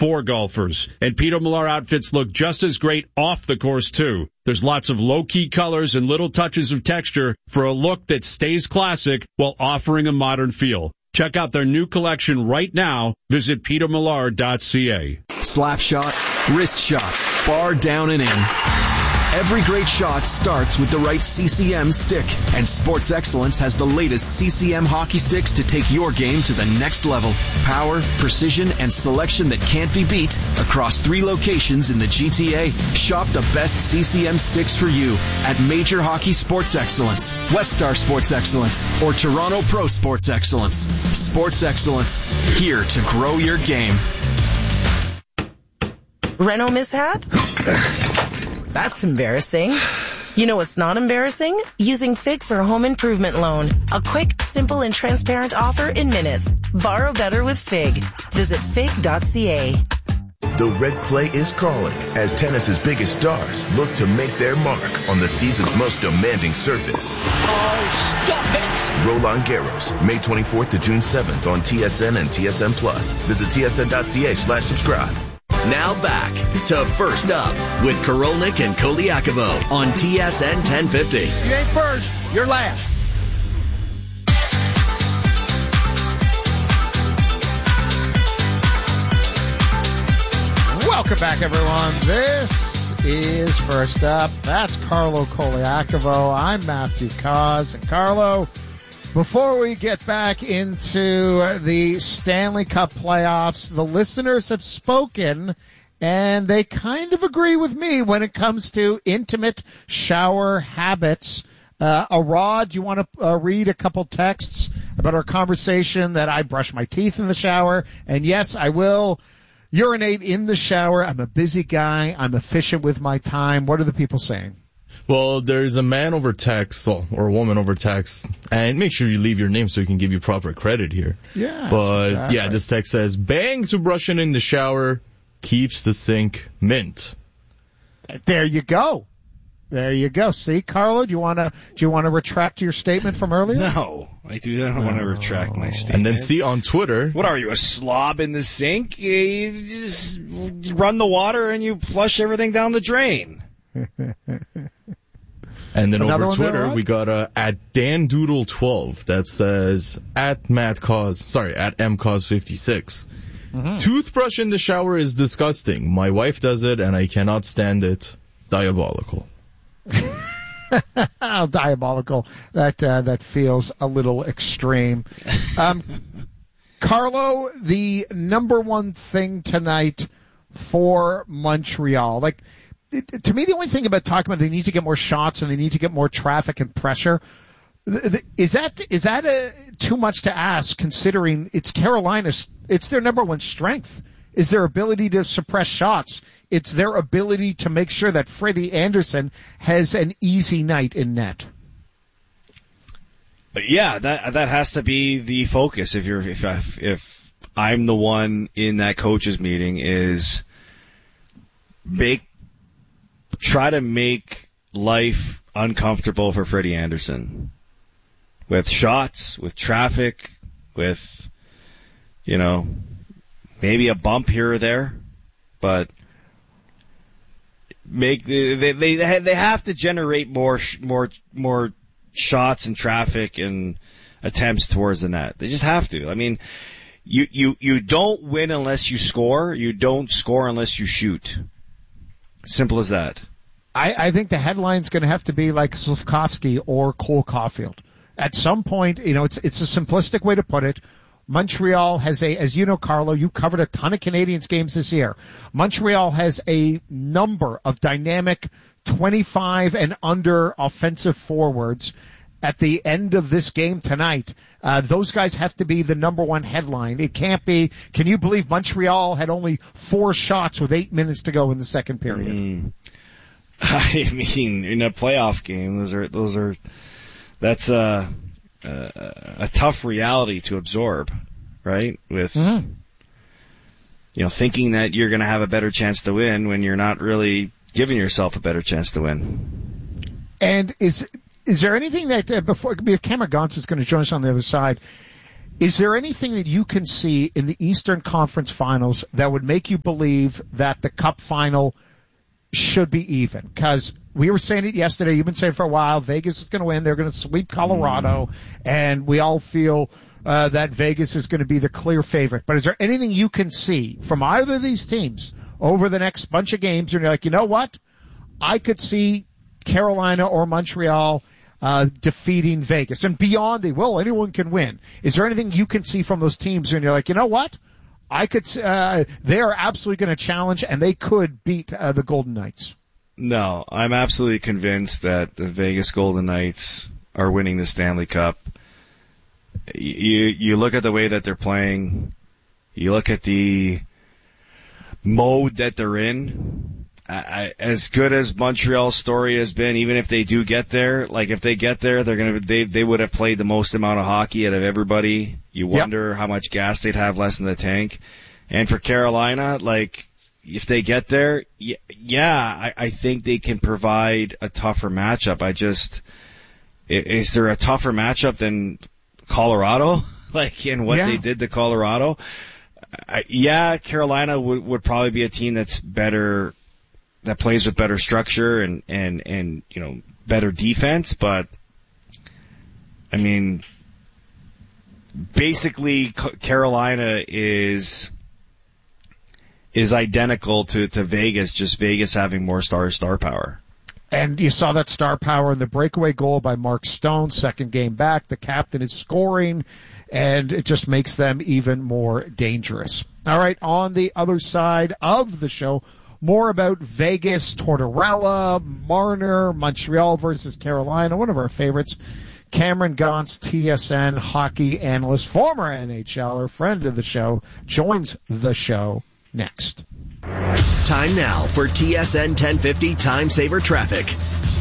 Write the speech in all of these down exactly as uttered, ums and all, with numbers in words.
for golfers. And Peter Millar outfits look just as great off the course, too. There's lots of low-key colors and little touches of texture for a look that stays classic while offering a modern feel. Check out their new collection right now. Visit peter millar dot c a. Slap shot, wrist shot, bar down and in. Every great shot starts with the right C C M stick, and Sports Excellence has the latest C C M hockey sticks to take your game to the next level. Power, precision, and selection that can't be beat across three locations in the G T A. Shop the best C C M sticks for you at Major Hockey Sports Excellence, West Star Sports Excellence, or Toronto Pro Sports Excellence. Sports Excellence, here to grow your game. Renault mishap? That's embarrassing. You know what's not embarrassing? Using Fig for a home improvement loan. A quick, simple, and transparent offer in minutes. Borrow better with Fig. Visit fig dot c a. The red clay is calling as tennis's biggest stars look to make their mark on the season's most demanding surface. Oh, stop it! Roland Garros, May twenty-fourth to June seventh on T S N and T S N Plus. Visit T S N dot c a slash subscribe. Now back to First Up with Korolnik and Koliakovo on T S N ten fifty. You ain't first, you're last. Welcome back, everyone. This is First Up. That's Carlo Koliakovo. I'm Matthew Cause. And Carlo, before we get back into the Stanley Cup playoffs, the listeners have spoken, and they kind of agree with me when it comes to intimate shower habits. Uh, Arad, do you want to uh, read a couple texts about our conversation that I brush my teeth in the shower? And yes, I will urinate in the shower. I'm a busy guy. I'm efficient with my time. What are the people saying? Well, there's a man over text, or a woman over text, and make sure you leave your name so we can give you proper credit here. Yeah. But, exactly. yeah, this text says, bang to brushing in the shower keeps the sink mint. There you go. There you go. See, Carlo, do you want to do you want to retract your statement from earlier? No, I do not want to retract my statement. And then see on Twitter. What are you, a slob in the sink? You just run the water and you flush everything down the drain. And then Another over Twitter, there, we got uh, at Dan Doodle twelve that says at Matt Cause, sorry, at M Cause fifty-six. Mm-hmm. Toothbrush in the shower is disgusting. My wife does it, and I cannot stand it. Diabolical. Oh, diabolical. That uh, that feels a little extreme. Um, Carlo, the number one thing tonight for Montreal, like. It, to me, the only thing about talking about they need to get more shots and they need to get more traffic and pressure, is that is that a, too much to ask considering it's Carolina's, it's their number one strength, is their ability to suppress shots. It's their ability to make sure that Freddie Anderson has an easy night in net. Yeah, that that has to be the focus. If you're if I, if I'm the one in that coaches meeting, is make. Try to make life uncomfortable for Freddie Anderson. With shots, with traffic, with, you know, maybe a bump here or there. But make they they they have to generate more more more shots and traffic and attempts towards the net. They just have to. I mean, you you you don't win unless you score. You don't score unless you shoot. Simple as that. I, I think the headline's going to have to be like Slafkovsky or Cole Caulfield. At some point, you know, it's it's a simplistic way to put it. Montreal has a, as you know, Carlo, you covered a ton of Canadiens games this year. Montreal has a number of dynamic twenty-five and under offensive forwards. At the end of this game tonight, uh, those guys have to be the number one headline. It can't be, can you believe Montreal had only four shots with eight minutes to go in the second period? Mm. I mean, in a playoff game, those are, those are, that's a, a, a tough reality to absorb, right? With, mm-hmm. you know, thinking that you're going to have a better chance to win when you're not really giving yourself a better chance to win. And is, Is there anything that, uh, before, if Cameron Gauntz is going to join us on the other side, Is there anything that you can see in the Eastern Conference Finals that would make you believe that the Cup final should be even? Because we were saying it yesterday. You've been saying for a while, Vegas is going to win. They're going to sweep Colorado, mm. and we all feel uh, that Vegas is going to be the clear favorite. But is there anything you can see from either of these teams over the next bunch of games, and you're like, you know what? I could see Carolina or Montreal uh defeating Vegas, and beyond the, well, anyone can win. Is there anything you can see from those teams, and you're like, you know what? I could, uh, they are absolutely going to challenge, and they could beat uh, the Golden Knights. No, I'm absolutely convinced that the Vegas Golden Knights are winning the Stanley Cup. You, you look at the way that they're playing, you look at the mode that they're in. I, as good as Montreal's story has been, even if they do get there, like if they get there, they're gonna, they, they would have played the most amount of hockey out of everybody. You wonder yep. how much gas they'd have less in the tank. And for Carolina, like, if they get there, yeah, I, I think they can provide a tougher matchup. I just, is there a tougher matchup than Colorado? Like, in what yeah. they did to Colorado? I, yeah, Carolina would, would probably be a team that's better, that plays with better structure and, and, and, you know, better defense, but, I mean, basically Carolina is, is identical to, to Vegas, just Vegas having more star, star power. And you saw that star power in the breakaway goal by Mark Stone, second game back. The captain is scoring, and it just makes them even more dangerous. All right, on the other side of the show, more about Vegas, Tortorella, Marner, Montreal versus Carolina, one of our favorites. Cameron Gauntz, T S N hockey analyst, former N H L er, friend of the show, joins the show next. Time now for T S N ten fifty Time Saver Traffic.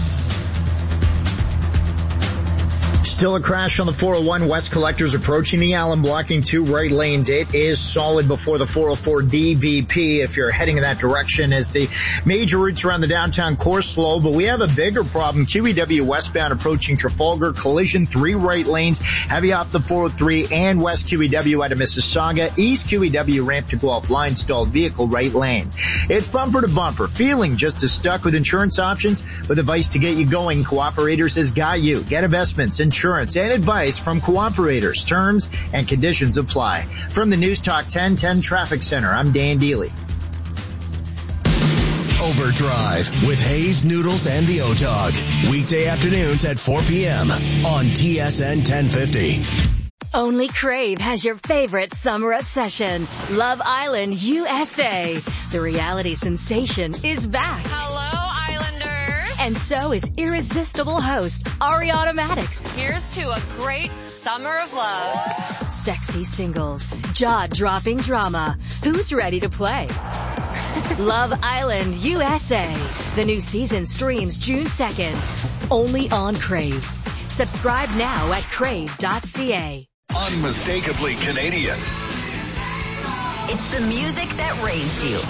Still a crash on the four oh one West Collectors approaching the Allen, blocking two right lanes. It is solid before the four oh four D V P if you're heading in that direction, as the major routes around the downtown core slow. But we have a bigger problem. Q E W westbound approaching Trafalgar, collision, three right lanes, heavy off the four oh three and West Q E W out of Mississauga. East Q E W ramp to go offline, stalled vehicle right lane. It's bumper to bumper. Feeling just as stuck with insurance options? With advice to get you going, Cooperators has got you. Get investments, insurance, and advice from Cooperators. Terms and conditions apply. From the News Talk ten ten Traffic Center, I'm Dan Deely. Overdrive with Hayes, Noodles, and the O-Dog. Weekday afternoons at four p.m. on T S N ten fifty. Only Crave has your favorite summer obsession, Love Island U S A. The reality sensation is back. Hello, Islanders. And so is irresistible host Ariana Maddox. Here's to a great summer of love. Sexy singles, jaw-dropping drama. Who's ready to play? Love Island U S A. The new season streams June second. Only on Crave. Subscribe now at crave dot c a. Unmistakably Canadian. It's the music that raised you.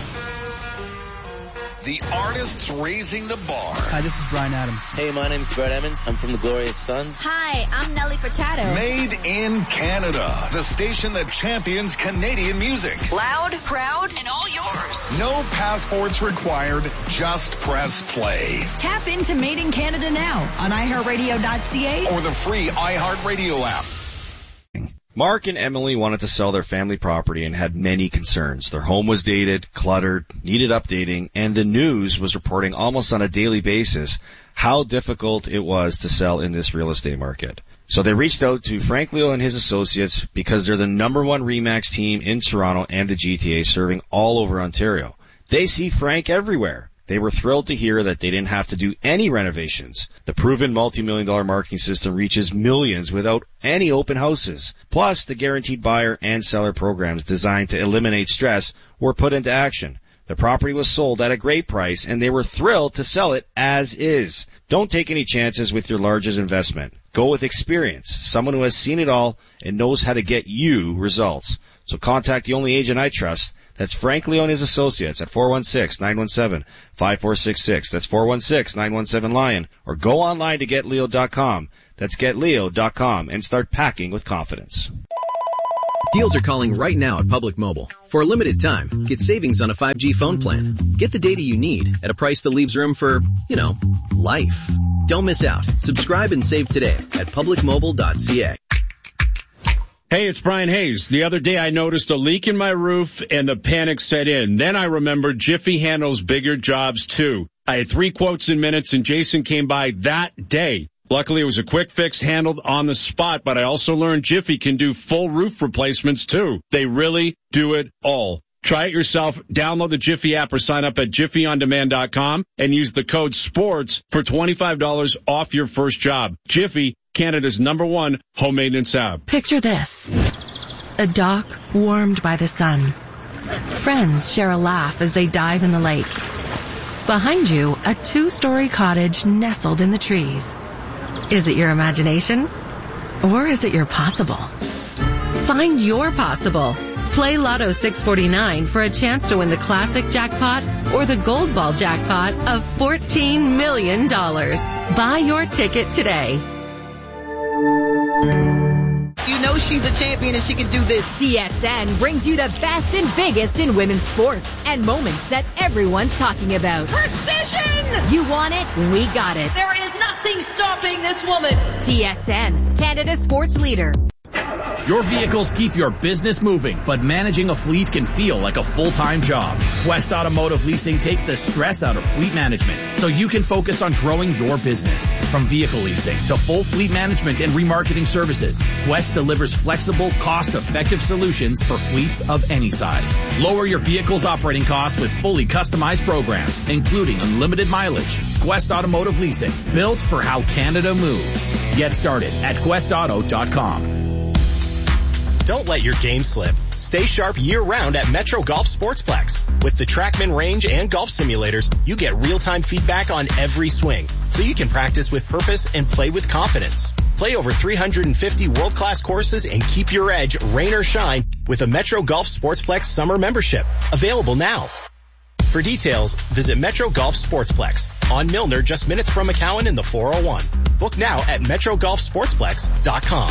The artists raising the bar. Hi, this is Bryan Adams. Hey, my name's Brett Emmons. I'm from the Glorious Sons. Hi, I'm Nelly Furtado. Made in Canada. The station that champions Canadian music. Loud, proud, and all yours. No passports required. Just press play. Tap into Made in Canada now on i heart radio dot c a or the free iHeartRadio app. Mark and Emily wanted to sell their family property and had many concerns. Their home was dated, cluttered, needed updating, and the news was reporting almost on a daily basis how difficult it was to sell in this real estate market. So they reached out to Frank Leo and his associates because they're the number one RE/MAX team in Toronto and the G T A, serving all over Ontario. They see Frank everywhere. They were thrilled to hear that they didn't have to do any renovations. The proven multi-million dollar marketing system reaches millions without any open houses. Plus, the guaranteed buyer and seller programs designed to eliminate stress were put into action. The property was sold at a great price, and they were thrilled to sell it as is. Don't take any chances with your largest investment. Go with experience, someone who has seen it all and knows how to get you results. So contact the only agent I trust. That's Frank Leo and his associates at four one six, nine one seven, five four six six. That's four one six, nine one seven, LION. Or go online to get leo dot com. That's get leo dot com and start packing with confidence. Deals are calling right now at Public Mobile. For a limited time, get savings on a five G phone plan. Get the data you need at a price that leaves room for, you know, life. Don't miss out. Subscribe and save today at public mobile dot c a. Hey, it's Brian Hayes. The other day I noticed a leak in my roof and the panic set in. Then I remembered Jiffy handles bigger jobs too. I had three quotes in minutes and Jason came by that day. Luckily, it was a quick fix handled on the spot, but I also learned Jiffy can do full roof replacements too. They really do it all. Try it yourself. Download the Jiffy app or sign up at jiffy on demand dot com and use the code SPORTS for twenty-five dollars off your first job. Jiffy, Canada's number one home maintenance app. Picture this. A dock warmed by the sun. Friends share a laugh as they dive in the lake. Behind you, a two-story cottage nestled in the trees. Is it your imagination? Or is it your possible? Find your possible. Play Lotto six forty-nine for a chance to win the classic jackpot or the gold ball jackpot of fourteen million dollars. Buy your ticket today. You know she's a champion and she can do this. T S N brings you the best and biggest in women's sports and moments that everyone's talking about. Precision! You want it? We got it. There is nothing stopping this woman. T S N, Canada's sports leader. Your vehicles keep your business moving, but managing a fleet can feel like a full-time job. Quest Automotive Leasing takes the stress out of fleet management, so you can focus on growing your business. From vehicle leasing to full fleet management and remarketing services, Quest delivers flexible, cost-effective solutions for fleets of any size. Lower your vehicle's operating costs with fully customized programs, including unlimited mileage. Quest Automotive Leasing, built for how Canada moves. Get started at quest auto dot com. Don't let your game slip. Stay sharp year-round at Metro Golf Sportsplex. With the TrackMan range and golf simulators, you get real-time feedback on every swing, so you can practice with purpose and play with confidence. Play over three hundred fifty world-class courses and keep your edge, rain or shine, with a Metro Golf Sportsplex summer membership. Available now. For details, visit Metro Golf Sportsplex on Milner, just minutes from McCowan in the four oh one. Book now at metro golf sportsplex dot com.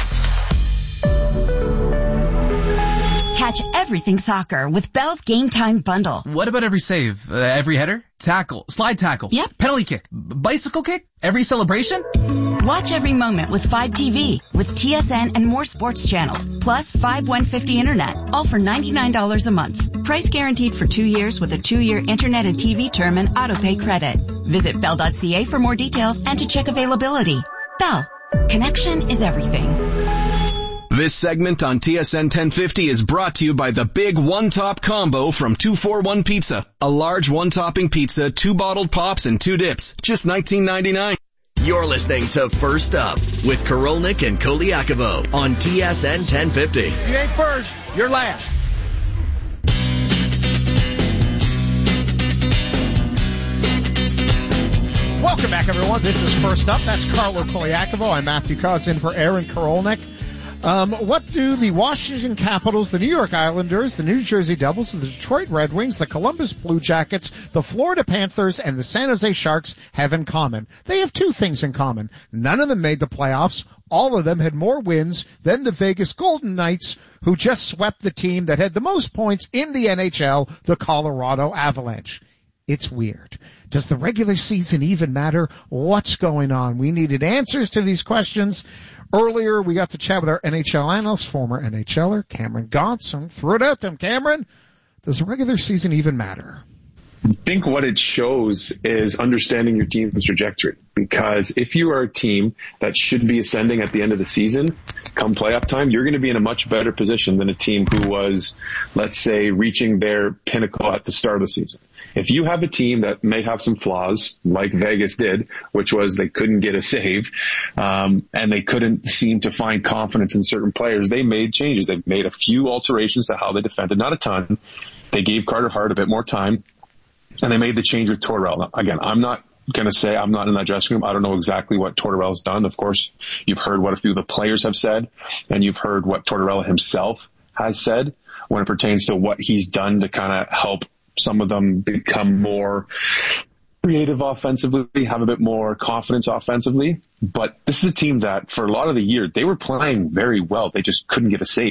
Catch everything soccer with Bell's Game Time Bundle. What about every save? Uh, every header? Tackle? Slide tackle? Yep. Penalty kick? B- bicycle kick? Every celebration? Watch every moment with five T V, with T S N and more sports channels, plus five one fifty internet, all for ninety-nine dollars a month. Price guaranteed for two years with a two-year internet and T V term and autopay credit. Visit bell dot c a for more details and to check availability. Bell. Connection is everything. This segment on T S N ten fifty is brought to you by the Big One Top Combo from two forty-one Pizza. A large one-topping pizza, two bottled pops, and two dips. Just nineteen ninety-nine. You're listening to First Up with Korolnik and Koliakovo on T S N ten fifty. You ain't first, you're last. Welcome back, everyone. This is First Up. That's Carlo Koliakovo. I'm Matthew Cause in for Aaron Korolnik. Um, what do the Washington Capitals, the New York Islanders, the New Jersey Devils, the Detroit Red Wings, the Columbus Blue Jackets, the Florida Panthers, and the San Jose Sharks have in common? They have two things in common. None of them made the playoffs. All of them had more wins than the Vegas Golden Knights, who just swept the team that had the most points in the N H L, the Colorado Avalanche. It's weird. Does the regular season even matter? What's going on? We needed answers to these questions. Earlier, we got to chat with our N H L analyst, former N H L er, Cameron Gauntz, and threw it out to him. Cameron, does the regular season even matter? I think what it shows is understanding your team's trajectory. Because if you are a team that should be ascending at the end of the season, come playoff time, you're going to be in a much better position than a team who was, let's say, reaching their pinnacle at the start of the season. If you have a team that may have some flaws, like Vegas did, which was they couldn't get a save, um, and they couldn't seem to find confidence in certain players, they made changes. They've made a few alterations to how they defended, not a ton. They gave Carter Hart a bit more time, and they made the change with Tortorella. Again, I'm not going to say I'm not in that dressing room. I don't know exactly what Tortorella's done. Of course, you've heard what a few of the players have said, and you've heard what Tortorella himself has said when it pertains to what he's done to kind of help some of them become more creative offensively, have a bit more confidence offensively. But this is a team that for a lot of the year, they were playing very well. They just couldn't get a save.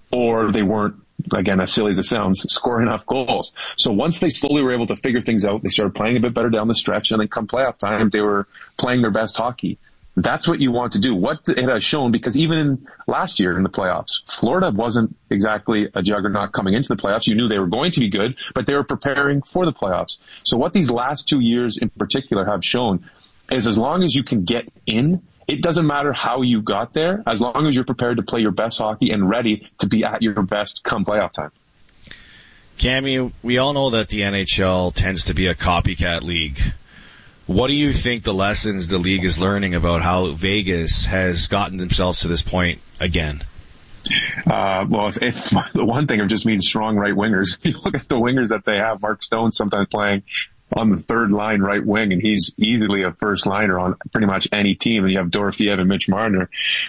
or they weren't, again, as silly as it sounds, scoring enough goals. So once they slowly were able to figure things out, they started playing a bit better down the stretch, and then come playoff time, they were playing their best hockey. That's what you want to do. What it has shown, because even in last year in the playoffs, Florida wasn't exactly a juggernaut coming into the playoffs. You knew they were going to be good, but they were preparing for the playoffs. So what these last two years in particular have shown is as long as you can get in, it doesn't matter how you got there, as long as you're prepared to play your best hockey and ready to be at your best come playoff time. Cammy, we all know that the N H L tends to be a copycat league. What do you think the lessons the league is learning about how Vegas has gotten themselves to this point again? Uh, well, if, if the one thing, it just means strong right wingers. You look at the wingers that they have. Mark Stone sometimes playing on the third line right wing, and he's easily a first liner on pretty much any team. And you have Dorofiev and Mitch Marner.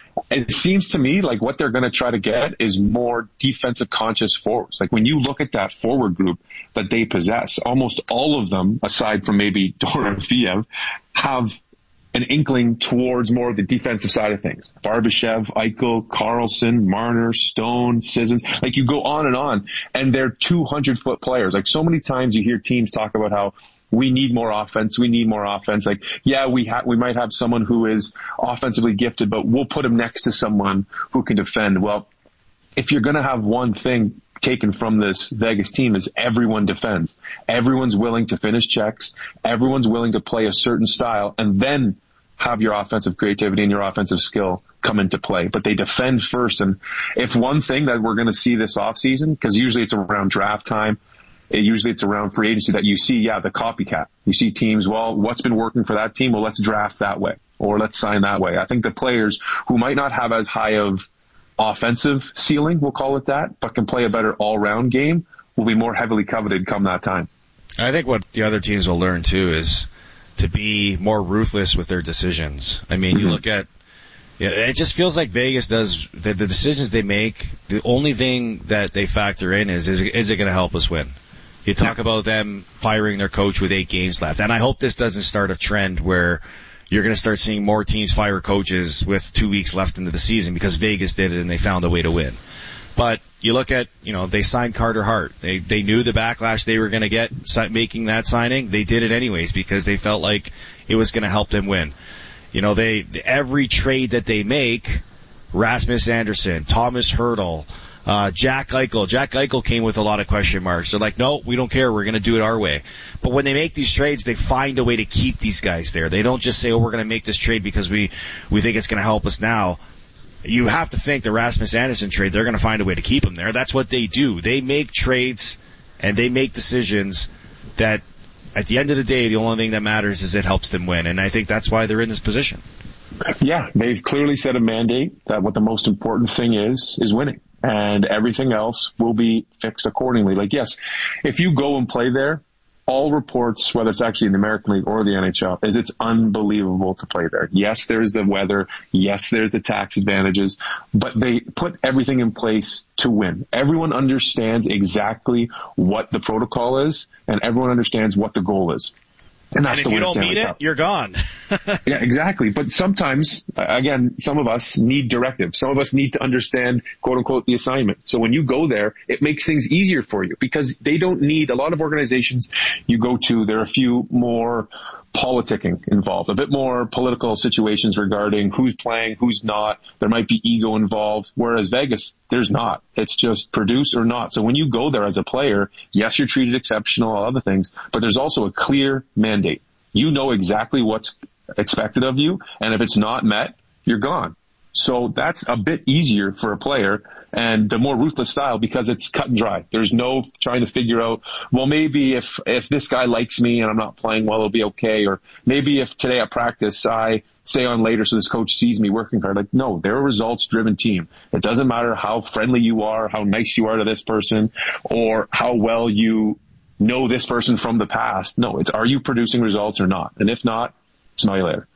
It seems to me like what they're going to try to get is more defensive conscious forwards. Like when you look at that forward group that they possess, almost all of them, aside from maybe Dorofiev, have an inkling towards more of the defensive side of things. Barbashev, Eichel, Carlson, Marner, Stone, Sissons. Like you go on and on, and they're two hundred foot players. Like so many times you hear teams talk about how we need more offense, we need more offense. Like, yeah, we ha- we might have someone who is offensively gifted, but we'll put him next to someone who can defend. Well, if you're going to have one thing taken from this Vegas team is everyone defends. Everyone's willing to finish checks. Everyone's willing to play a certain style and then have your offensive creativity and your offensive skill come into play. But they defend first. And if one thing that we're going to see this offseason, because usually it's around draft time, it, usually it's around free agency that you see, yeah, the copycat. You see teams, well, what's been working for that team? Well, let's draft that way or let's sign that way. I think the players who might not have as high of offensive ceiling, we'll call it that, but can play a better all-round game, will be more heavily coveted come that time. I think what the other teams will learn, too, is to be more ruthless with their decisions. I mean, mm-hmm. you look at, yeah, it just feels like Vegas does, the, the decisions they make, the only thing that they factor in is, is, is it going to help us win? You talk yeah. about them firing their coach with eight games left, and I hope this doesn't start a trend where you're going to start seeing more teams fire coaches with two weeks left into the season because Vegas did it and they found a way to win. But you look at, you know, they signed Carter Hart. They they knew the backlash they were going to get making that signing. They did it anyways because they felt like it was going to help them win. You know, they every trade that they make, Rasmus Andersson, Thomas Hertl, uh, Jack Eichel. Jack Eichel came with a lot of question marks. They're like, no, we don't care. We're going to do it our way. But when they make these trades, they find a way to keep these guys there. They don't just say, oh, we're going to make this trade because we, we think it's going to help us now. You have to think the Rasmus Andersson trade, they're going to find a way to keep him there. That's what they do. They make trades and they make decisions that at the end of the day, the only thing that matters is it helps them win. And I think that's why they're in this position. Yeah, they've clearly set a mandate that what the most important thing is, is winning. And everything else will be fixed accordingly. Like, yes, if you go and play there, all reports, whether it's actually in the American League or the N H L, is it's unbelievable to play there. Yes, there's the weather. Yes, there's the tax advantages. But they put everything in place to win. Everyone understands exactly what the protocol is, and everyone understands what the goal is. And, that's and if you don't meet it, you're gone. Yeah, exactly. But sometimes, again, some of us need directives. Some of us need to understand, quote unquote, the assignment. So when you go there, it makes things easier for you because they don't need, a lot of organizations you go to, there are a few more politicking involved, a bit more political situations regarding who's playing, who's not. There might be ego involved, whereas Vegas, there's not. It's just produce or not. So when you go there as a player, yes, you're treated exceptional, all other things, but there's also a clear mandate. You know exactly what's expected of you, and if it's not met, you're gone. So that's a bit easier for a player and the more ruthless style because it's cut and dry. There's no trying to figure out, well, maybe if, if this guy likes me and I'm not playing well, it'll be okay. Or maybe if today at practice I stay on later so this coach sees me working hard. Like, no, they're a results driven team. It doesn't matter how friendly you are, how nice you are to this person, or how well you know this person from the past. No, it's are you producing results or not? And if not, smell you later.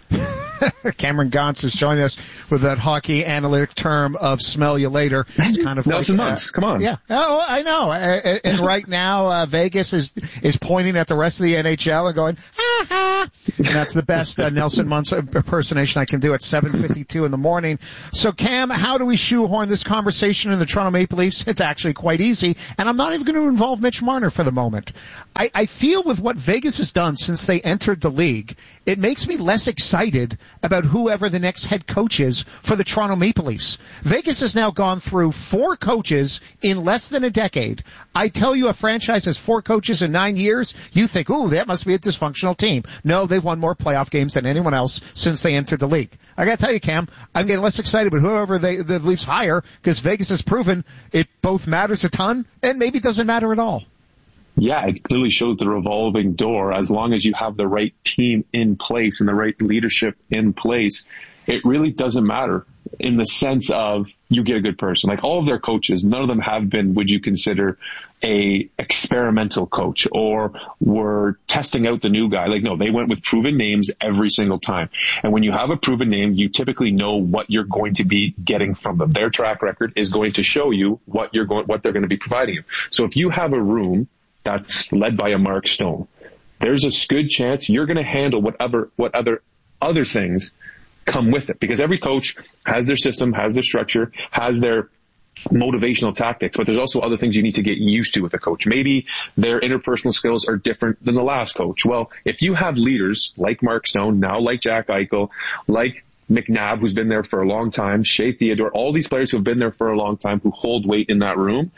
Cameron Gauntz is joining us with that hockey analytic term of smell you later. It's kind of Nelson like, Muntz, uh, come on. Yeah. Oh, I know. And right now, uh, Vegas is, is pointing at the rest of the N H L and going, ha ha. And that's the best uh, Nelson Muntz impersonation I can do at seven fifty-two in the morning. So, Cam, how do we shoehorn this conversation in the Toronto Maple Leafs? It's actually quite easy, and I'm not even going to involve Mitch Marner for the moment. I, I feel with what Vegas has done since they entered the league, it makes me less excited about whoever the next head coach is for the Toronto Maple Leafs. Vegas has now gone through four coaches in less than a decade. I tell you, a franchise has four coaches in nine years, you think, ooh, that must be a dysfunctional team. No, they've won more playoff games than anyone else since they entered the league. I gotta tell you, Cam, I'm getting less excited with whoever they, the Leafs hire, because Vegas has proven it both matters a ton and maybe doesn't matter at all. Yeah, it clearly shows the revolving door. As long as you have the right team in place and the right leadership in place, it really doesn't matter in the sense of you get a good person. Like all of their coaches, none of them have been, would you consider, a experimental coach or were testing out the new guy. Like, no, they went with proven names every single time. And when you have a proven name, you typically know what you're going to be getting from them. Their track record is going to show you what you're going, what they're going to be providing you. So if you have a room that's led by a Mark Stone, there's a good chance you're going to handle whatever, what other, other things come with it, because every coach has their system, has their structure, has their motivational tactics, but there's also other things you need to get used to with a coach. Maybe their interpersonal skills are different than the last coach. Well, if you have leaders like Mark Stone, now like Jack Eichel, like McNabb, who's been there for a long time, Shea Theodore, all these players who have been there for a long time, who hold weight in that room,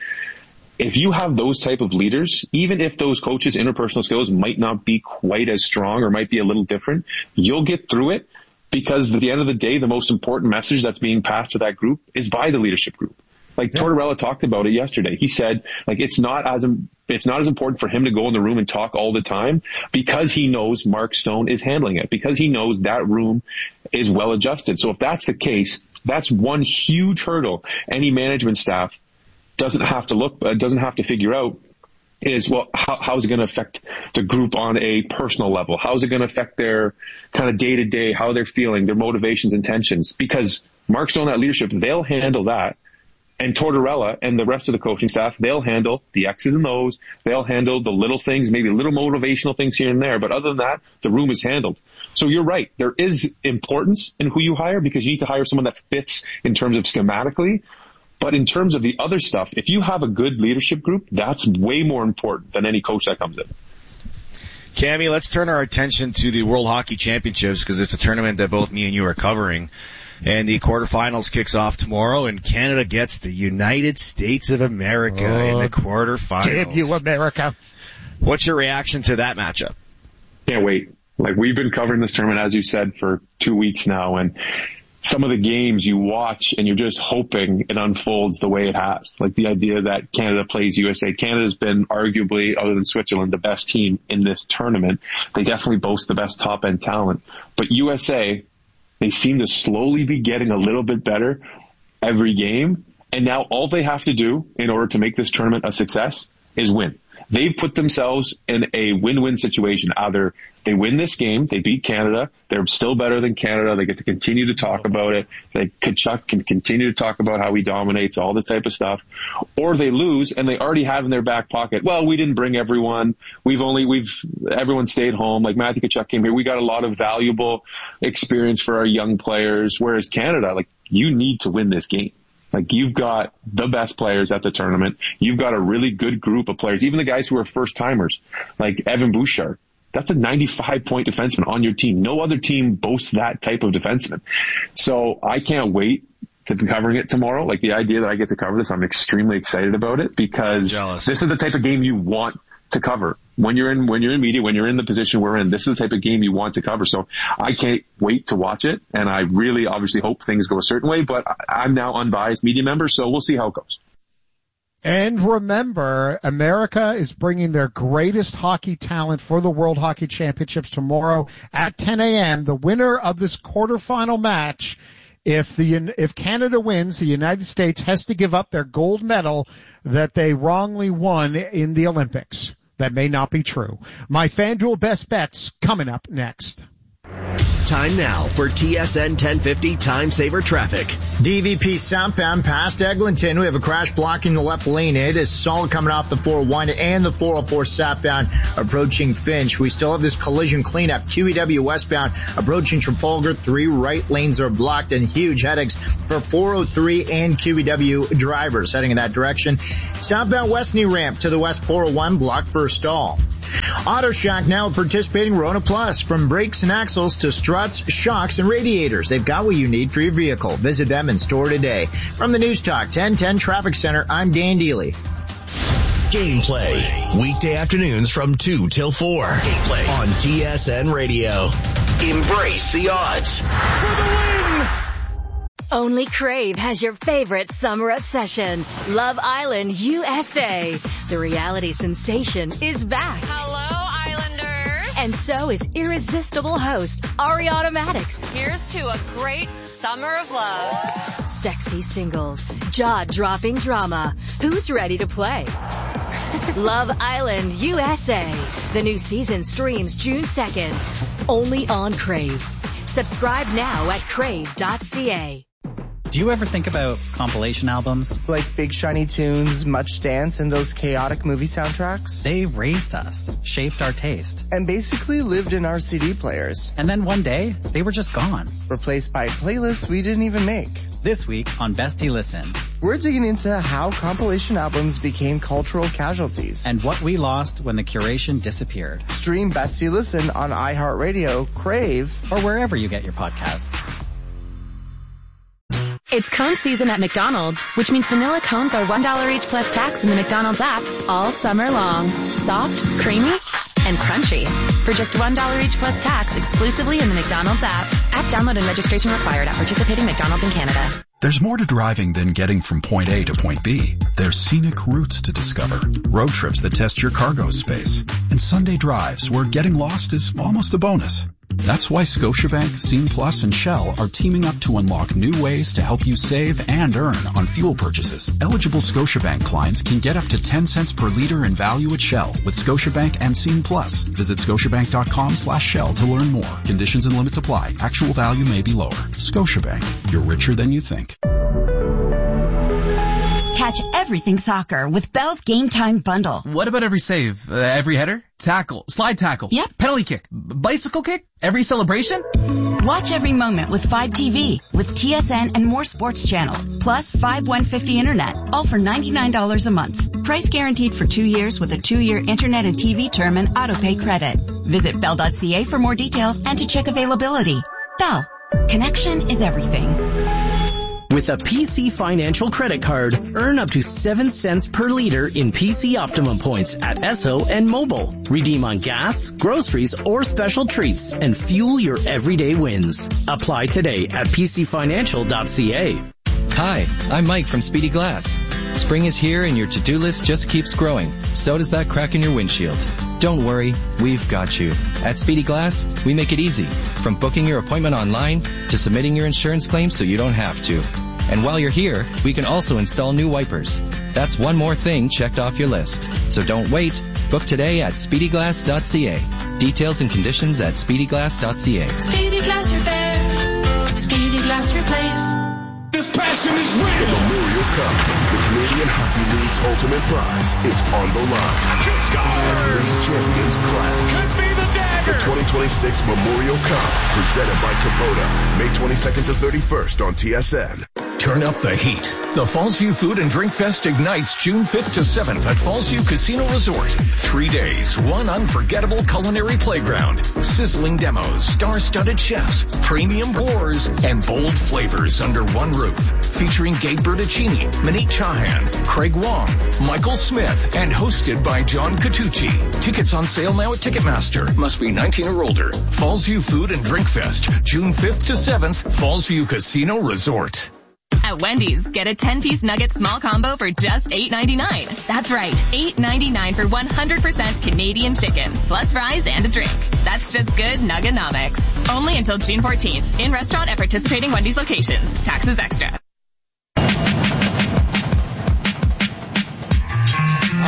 if you have those type of leaders, even if those coaches' interpersonal skills might not be quite as strong or might be a little different, you'll get through it, because at the end of the day, the most important message that's being passed to that group is by the leadership group. Like yeah. Tortorella talked about it yesterday. He said, like, it's not as, it's not as important for him to go in the room and talk all the time, because he knows Mark Stone is handling it, because he knows that room is well adjusted. So if that's the case, that's one huge hurdle any management staff doesn't have to look, uh, doesn't have to figure out. Is, well, how, how's it going to affect the group on a personal level? How's it going to affect their kind of day to day, how they're feeling, their motivations, intentions? Because Mark Stone, that leadership, they'll handle that. And Tortorella and the rest of the coaching staff, they'll handle the X's and O's. They'll handle the little things, maybe little motivational things here and there. But other than that, the room is handled. So you're right. There is importance in who you hire, because you need to hire someone that fits in terms of schematically. But in terms of the other stuff, if you have a good leadership group, that's way more important than any coach that comes in. Cammy, let's turn our attention to the World Hockey Championships, because it's a tournament that both me and you are covering. And the quarterfinals kicks off tomorrow, and Canada gets the United States of America oh, in the quarterfinals. Damn you, America. What's your reaction to that matchup? Can't wait. Like, we've been covering this tournament, as you said, for two weeks now, and some of the games you watch and you're just hoping it unfolds the way it has. Like the idea that Canada plays U S A. Canada's been arguably, other than Switzerland, the best team in this tournament. They definitely boast the best top end talent. But U S A, they seem to slowly be getting a little bit better every game. And now all they have to do in order to make this tournament a success is win. They've put themselves in a win-win situation. Either they win this game, they beat Canada, they're still better than Canada, they get to continue to talk about it, they, Tkachuk can continue to talk about how he dominates, all this type of stuff, or they lose and they already have in their back pocket, well, we didn't bring everyone, we've only, we've, everyone stayed home, like Matthew Tkachuk came here, we got a lot of valuable experience for our young players, whereas Canada, like, you need to win this game. Like, you've got the best players at the tournament. You've got a really good group of players. Even the guys who are first timers, like Evan Bouchard. That's a ninety-five point defenseman on your team. No other team boasts that type of defenseman. So I can't wait to be covering it tomorrow. Like, the idea that I get to cover this, I'm extremely excited about it, because this is the type of game you want to cover. When you're in, when you're in media, when you're in the position we're in, this is the type of game you want to cover. So I can't wait to watch it. And I really obviously hope things go a certain way, but I'm now unbiased media member, so we'll see how it goes. And remember, America is bringing their greatest hockey talent for the World Hockey Championships tomorrow at ten a.m. The winner of this quarterfinal match, if the, if Canada wins, the United States has to give up their gold medal that they wrongly won in the Olympics. That may not be true. My FanDuel best bets coming up next. Time now for T S N ten fifty Time Saver Traffic. D V P southbound past Eglinton. We have a crash blocking the left lane. It is solid coming off the four oh one and the four oh four southbound approaching Finch. We still have this collision cleanup. Q E W westbound approaching Trafalgar. Three right lanes are blocked and huge headaches for four oh three and Q E W drivers heading in that direction. Southbound Westney ramp to the west four oh one blocked for a stall. Auto Shack now participating Rona Plus. From brakes and axles to struts, shocks, and radiators, they've got what you need for your vehicle. Visit them in store today. From the News Talk ten ten Traffic Center, I'm Dan Deely. Gameplay. Weekday afternoons from two till four. Gameplay on T S N Radio. Embrace the odds for the win. Only Crave has your favorite summer obsession, Love Island U S A. The reality sensation is back. Hello, Islanders. And so is irresistible host Ariana Madix. Here's to a great summer of love. Sexy singles, jaw-dropping drama. Who's ready to play? Love Island U S A. The new season streams June second. Only on Crave. Subscribe now at crave dot c a. Do you ever think about compilation albums? Like Big Shiny Tunes, Much Dance, and those chaotic movie soundtracks? They raised us, shaped our taste. And basically lived in our C D players. And then one day, they were just gone. Replaced by playlists we didn't even make. This week on Bestie Listen, we're digging into how compilation albums became cultural casualties. And what we lost when the curation disappeared. Stream Bestie Listen on iHeartRadio, Crave, or wherever you get your podcasts. It's cone season at McDonald's, which means vanilla cones are one dollar each plus tax in the McDonald's app all summer long. Soft, creamy, and crunchy. For just one dollar each plus tax exclusively in the McDonald's app. App download and registration required at participating McDonald's in Canada. There's more to driving than getting from point A to point B. There's scenic routes to discover, road trips that test your cargo space, and Sunday drives where getting lost is almost a bonus. That's why Scotiabank, Scene Plus, and Shell are teaming up to unlock new ways to help you save and earn on fuel purchases. Eligible Scotiabank clients can get up to ten cents per liter in value at Shell with Scotiabank and Scene Plus. Visit scotiabank.com slash Shell to learn more. Conditions and limits apply. Actual value may be lower. Scotiabank. You're richer than you think. Catch everything soccer with Bell's Game Time Bundle. What about every save? Uh, every header? Tackle? Slide tackle? Yep. Penalty kick? B- bicycle kick? Every celebration? Watch every moment with five T V, with T S N and more sports channels, plus five one fifty internet, all for ninety-nine dollars a month. Price guaranteed for two years with a two-year internet and T V term and auto-pay credit. Visit bell dot c a for more details and to check availability. Bell. Connection is everything. With a P C Financial credit card, earn up to seven cents per liter in P C Optimum points at Esso and Mobile. Redeem on gas, groceries, or special treats and fuel your everyday wins. Apply today at p c financial dot c a. Hi, I'm Mike from Speedy Glass. Spring is here and your to-do list just keeps growing. So does that crack in your windshield. Don't worry, we've got you. At Speedy Glass, we make it easy. From booking your appointment online to submitting your insurance claim so you don't have to. And while you're here, we can also install new wipers. That's one more thing checked off your list. So don't wait. Book today at speedy glass dot c a. Details and conditions at speedy glass dot c a. Speedy Glass Repair. Speedy Glass Replace. This passion is real. The Memorial Cup, the Canadian Hockey League's ultimate prize, is on the line. As these champions clash. Could be the dagger. The twenty twenty-six Memorial Cup, presented by Kubota, May twenty-second to thirty-first on T S N. Turn up the heat. The Fallsview Food and Drink Fest ignites June fifth to seventh at Fallsview Casino Resort. Three days, one unforgettable culinary playground, sizzling demos, star-studded chefs, premium pours, and bold flavors under one roof. Featuring Gabe Bertuccini, Monique Chahan, Craig Wong, Michael Smith, and hosted by John Catucci. Tickets on sale now at Ticketmaster. Must be nineteen or older. Fallsview Food and Drink Fest, June fifth to seventh, Fallsview Casino Resort. At Wendy's, get a ten-piece nugget small combo for just eight ninety-nine. That's right, eight ninety-nine for one hundred percent Canadian chicken, plus fries and a drink. That's just good Nugganomics. Only until June fourteenth. In restaurant at participating Wendy's locations. Taxes extra. All right,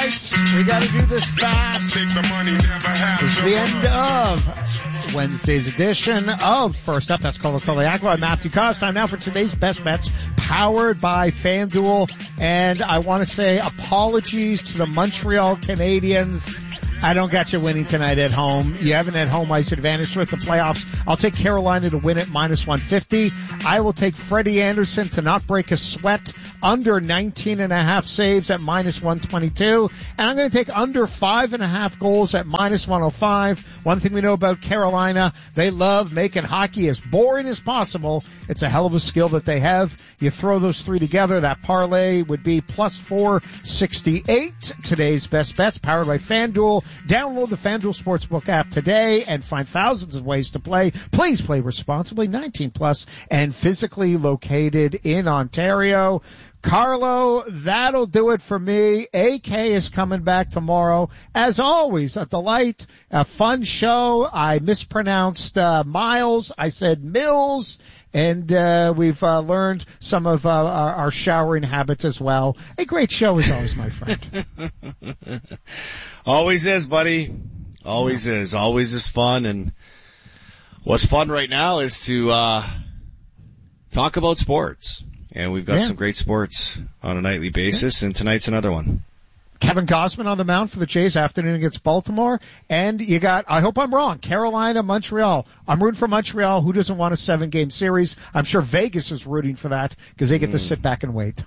right, we got to do this fast. Take the money, never have It's the end of Wednesday's edition of First Up. That's Carlo Coliaco. I'm Matthew Cost. Time now for today's best bets, powered by FanDuel. And I want to say apologies to the Montreal Canadiens. I don't got you winning tonight at home. You have an at-home ice advantage with the playoffs. I'll take Carolina to win at minus one fifty. I will take Freddie Anderson to not break a sweat under nineteen and a half saves at minus one twenty-two. And I'm going to take under five and a half goals at minus one oh five. One thing we know about Carolina, they love making hockey as boring as possible. It's a hell of a skill that they have. You throw those three together, that parlay would be plus four sixty-eight. Today's best bets, powered by FanDuel. Download the FanDuel Sportsbook app today and find thousands of ways to play. Please play responsibly, nineteen plus, and physically located in Ontario. Carlo, that'll do it for me. A K is coming back tomorrow. As always, a delight, a fun show. I mispronounced uh, Miles. I said Mills. And uh we've uh, learned some of uh, our, our showering habits as well. A great show as always, my friend. Always is, buddy. Always yeah. is. Always is fun. And what's fun right now is to uh talk about sports. And we've got yeah. some great sports on a nightly basis, yeah. and tonight's another one. Kevin Gausman on the mound for the Jays afternoon against Baltimore. And you got, I hope I'm wrong, Carolina, Montreal. I'm rooting for Montreal. Who doesn't want a seven-game series? I'm sure Vegas is rooting for that because they get mm. to sit back and wait.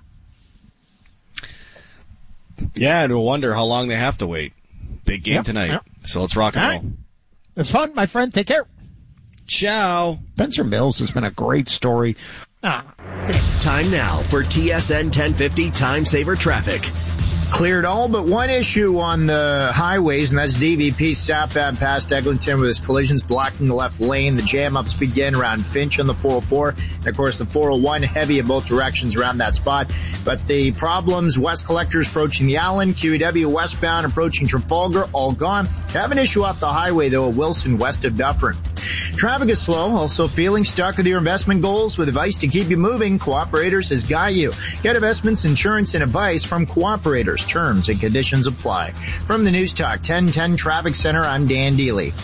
Yeah, no wonder how long they have to wait. Big game yep, tonight. Yep. So let's rock and roll. Right. It's fun, my friend. Take care. Ciao. Spencer Mills has been a great story. Ah. Time now for T S N ten fifty Time Saver Traffic. Cleared all but one issue on the highways, and that's D V P southbound past Eglinton with its collisions blocking the left lane. The jam-ups begin around Finch on the four oh four, and of course the four oh one heavy in both directions around that spot. But the problems, West Collectors approaching the Allen, Q E W westbound approaching Trafalgar, all gone. Have an issue off the highway though at Wilson west of Dufferin. Traffic is slow. Also feeling stuck with your investment goals? With advice to keep you moving, Cooperators has got you. Get investments, insurance, and advice from Cooperators. Terms and conditions apply. From the News Talk ten ten Traffic Center, I'm Dan Deely.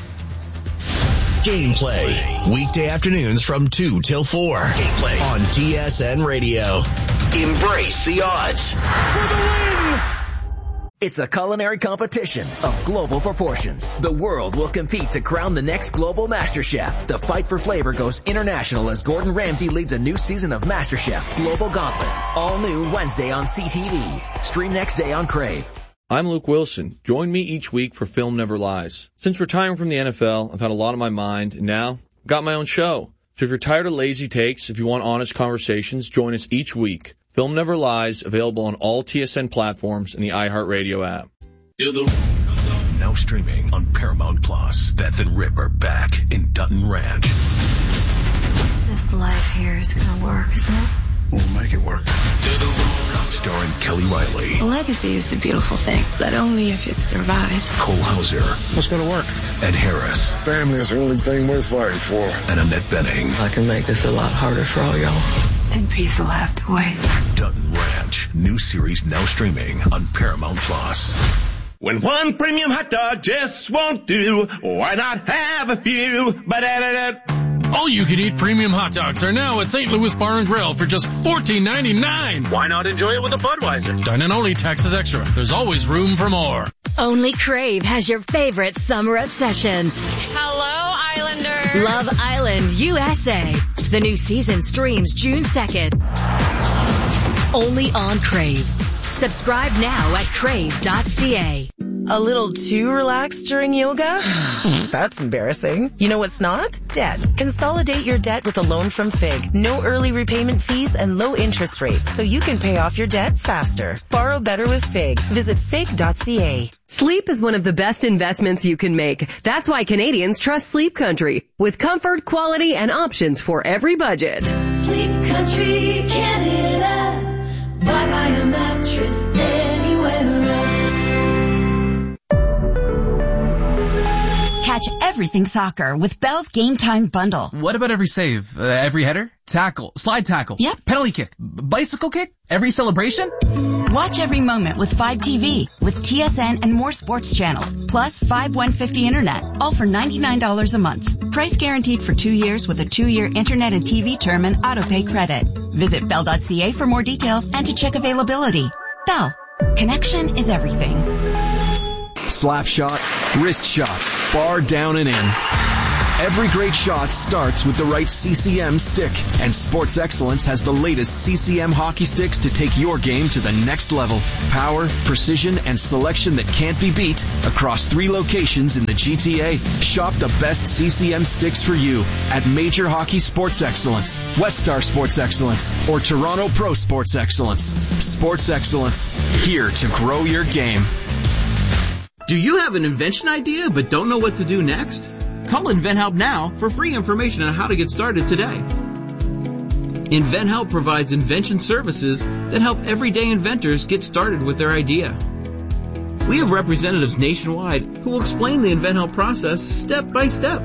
Gameplay. Weekday afternoons from two till four. Gameplay on T S N Radio. Embrace the odds. For the win! It's a culinary competition of global proportions. The world will compete to crown the next global master chef. The fight for flavor goes international as Gordon Ramsay leads a new season of MasterChef Global Gauntlet. All new Wednesday on C T V. Stream next day on Crave. I'm Luke Wilson. Join me each week for Film Never Lies. Since retiring from the N F L, I've had a lot on my mind, and now I've got my own show. So if you're tired of lazy takes, if you want honest conversations, join us each week. Film Never Lies, available on all T S N platforms and the iHeartRadio app. Now streaming on Paramount Plus. Beth and Rip are back in Dutton Ranch. This life here is gonna work, isn't it? We'll make it work. Starring Kelly Riley. A legacy is a beautiful thing, but only if it survives. Cole Hauser. What's gonna work? Ed Harris. Family is the only thing worth fighting for. And Annette Benning. I can make this a lot harder for all y'all. And peace will have to wait. Dutton Ranch. New series now streaming on Paramount Plus. When one premium hot dog just won't do, why not have a few? Ba-da-da-da. All you can eat premium hot dogs are now at Saint Louis Bar and Grill for just fourteen ninety-nine. Why not enjoy it with a Budweiser? Dine and only, taxes extra. There's always room for more. Only Crave has your favorite summer obsession. Hello, Islander. Love Island U S A. The new season streams June second. Only on Crave. Subscribe now at crave dot c a. A little too relaxed during yoga? That's embarrassing. You know what's not? Debt. Consolidate your debt with a loan from Fig. No early repayment fees and low interest rates, so you can pay off your debt faster. Borrow better with Fig. Visit fig dot c a. Sleep is one of the best investments you can make. That's why Canadians trust Sleep Country. With comfort, quality, and options for every budget. Sleep Country, Canada. Buy my a mattress anywhere else. Catch everything soccer with Bell's Game Time Bundle. What about every save? Uh, every header? Tackle? Slide tackle? Yep. Penalty kick? B- bicycle kick? Every celebration? Watch every moment with five T V, with T S N and more sports channels, plus five one fifty internet, all for ninety-nine dollars a month. Price guaranteed for two years with a two-year internet and T V term and auto-pay credit. Visit bell dot c a for more details and to check availability. Bell. Connection is everything. Slap shot, wrist shot, bar down and in. Every great shot starts with the right C C M stick, and Sports Excellence has the latest C C M hockey sticks to take your game to the next level. Power, precision, and selection that can't be beat across three locations in the G T A. Shop the best C C M sticks for you at Major Hockey Sports Excellence, West Star Sports Excellence, or Toronto Pro Sports Excellence. Sports Excellence, here to grow your game. Do you have an invention idea but don't know what to do next? Call InventHelp now for free information on how to get started today. InventHelp provides invention services that help everyday inventors get started with their idea. We have representatives nationwide who will explain the InventHelp process step by step.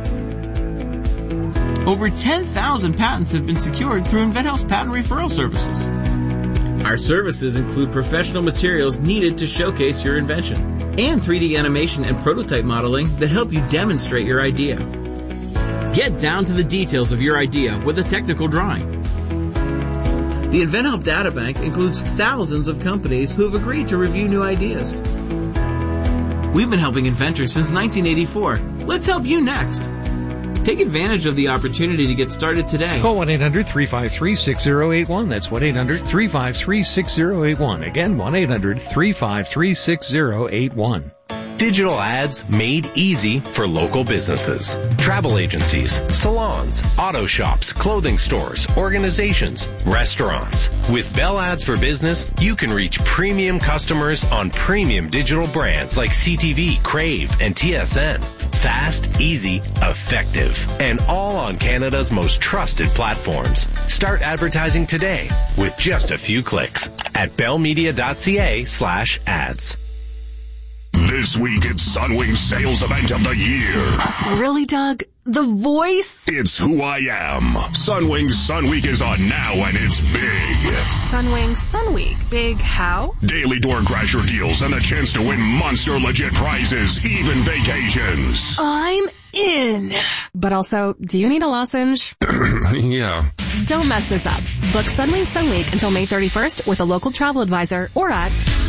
Over ten thousand patents have been secured through InventHelp's patent referral services. Our services include professional materials needed to showcase your invention, and three D animation and prototype modeling that help you demonstrate your idea. Get down to the details of your idea with a technical drawing. The InventHelp Databank includes thousands of companies who have agreed to review new ideas. We've been helping inventors since nineteen eighty-four. Let's help you next. Take advantage of the opportunity to get started today. Call one eight hundred three five three six zero eight one. That's one eight hundred three five three six zero eight one. Again, one eight hundred three five three six zero eight one. Digital ads made easy for local businesses. Travel agencies, salons, auto shops, clothing stores, organizations, restaurants. With Bell Ads for Business, you can reach premium customers on premium digital brands like C T V, Crave, and T S N. Fast, easy, effective, and all on Canada's most trusted platforms. Start advertising today with just a few clicks at bellmedia.ca slash ads. This week it's Sunwing's sales event of the year. Really, Doug? The voice? It's who I am. Sunwing's Sun Week is on now and it's big. Sunwing Sun Week. Big how? Daily door crasher deals and the chance to win monster legit prizes, even vacations. I'm in. But also, do you need a lozenge? Yeah. Don't mess this up. Book Sunwing Sun Week until May thirty-first with a local travel advisor or at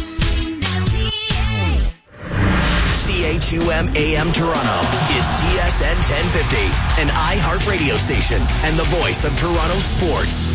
C H U M A M Toronto is T S N ten fifty, an iHeart radio station and the voice of Toronto sports.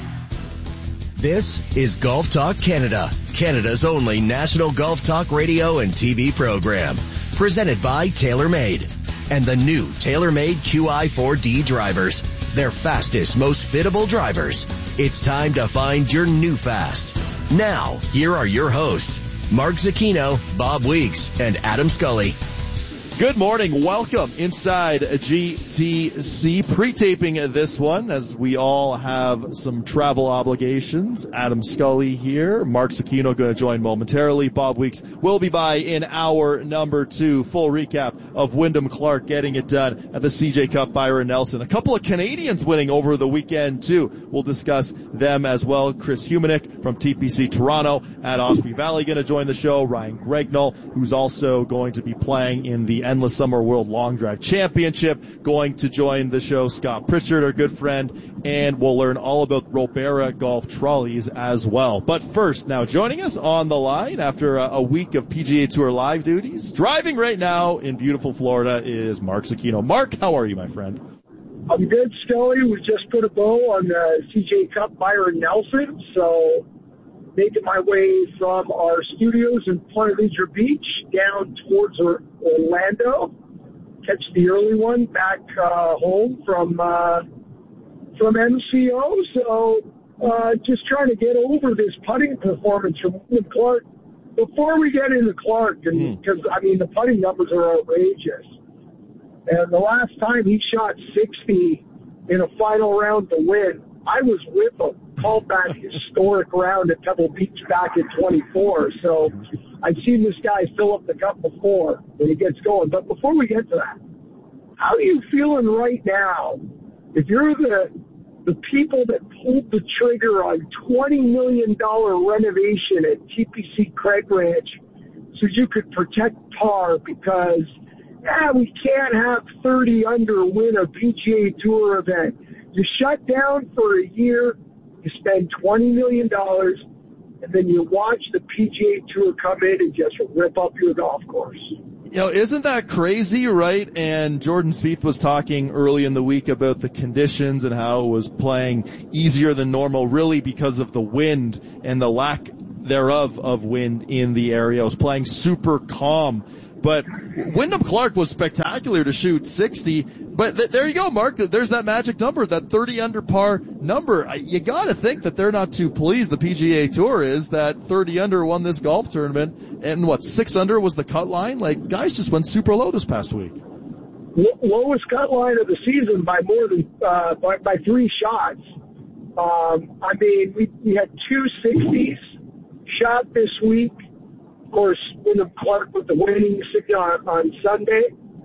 This is Golf Talk Canada, Canada's only national golf talk radio and T V program, presented by TaylorMade. And the new TaylorMade Q I four D drivers, their fastest, most fittable drivers. It's time to find your new fast. Now, here are your hosts, Mark Zucchino, Bob Weeks, and Adam Scully. Good morning. Welcome inside G T C. Pre-taping this one as we all have some travel obligations. Adam Scully here. Mark Zucchino going to join momentarily. Bob Weeks will be by in hour number two. Full recap of Wyndham Clark getting it done at the C J Cup. Byron Nelson. A couple of Canadians winning over the weekend too. We'll discuss them as well. Chris Humanick from T P C Toronto at Osprey Valley going to join the show. Ryan Gregnall, who's also going to be playing in the Endless Summer World Long Drive Championship, going to join the show. Scott Pritchard, our good friend, and we'll learn all about Robera golf trolleys as well. But first, now joining us on the line after a, a week of P G A Tour live duties, driving right now in beautiful Florida, is Mark Zucchino. Mark, how are you, my friend? I'm good, Scully. We just put a bow on the C J Cup Byron Nelson, so making my way from our studios in Ponte Vedra Beach down towards Orlando. Catch the early one back uh, home from uh, from M C O. So uh, just trying to get over this putting performance from Clark. Before we get into Clark, and because mm. I mean the putting numbers are outrageous. And the last time he shot sixty in a final round to win, I was with him. Called that historic round at Pebble Beach back in twenty-four. So I've seen this guy fill up the cup before when he gets going. But before we get to that, how are you feeling right now if you're the the people that pulled the trigger on twenty million dollars renovation at T P C Craig Ranch so you could protect par because, ah, we can't have thirty under win a P G A Tour event. You shut down for a year, you spend twenty million dollars, and then you watch the P G A Tour come in and just rip up your golf course. You know, isn't that crazy, right? And Jordan Spieth was talking early in the week about the conditions and how it was playing easier than normal, really because of the wind and the lack thereof of wind in the area. It was playing super calm. But Wyndham Clark was spectacular to shoot sixty. But th- there you go, Mark. There's that magic number, that thirty under par number. You got to think that they're not too pleased, the P G A Tour is, that thirty under won this golf tournament. And what, six under was the cut line? Like, guys just went super low this past week. L- lowest cut line of the season by more than, uh, by, by three shots. Um, I mean, we, we had two sixties shot this week. Of course, Wyndham Clark with the winning on, on Sunday.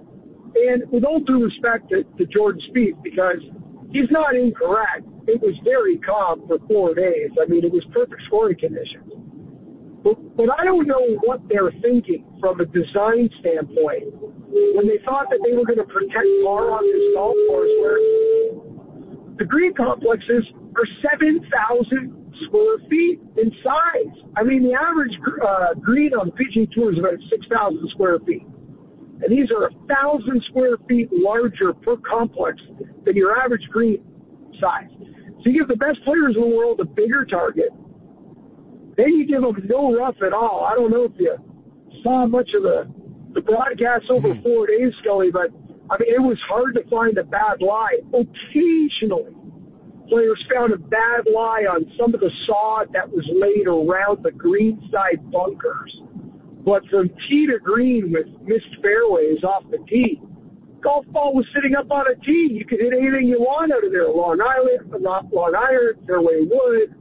And with all due respect to, to Jordan Spieth, because he's not incorrect, it was very calm for four days. I mean, it was perfect scoring conditions. But, but I don't know what they're thinking from a design standpoint when they thought that they were going to protect par on this golf course where the green complexes are seven thousand square feet in size. I mean, the average uh, green on the P G A Tour is about six thousand square feet. And these are one thousand square feet larger per complex than your average green size. So you give the best players in the world a bigger target. Then you give them no rough at all. I don't know if you saw much of the, the broadcast over four days, Scully, but, I mean, it was hard to find a bad lie. Occasionally, players found a bad lie on some of the sod that was laid around the greenside bunkers. But from tee to green with missed fairways off the tee, golf ball was sitting up on a tee. You could hit anything you want out of there. Long island, not long iron, fairway wood.